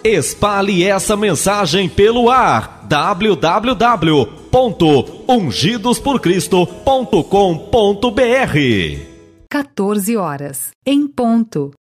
Espalhe essa mensagem pelo ar. www.ungidosporcristo.com.br 14 horas, em ponto.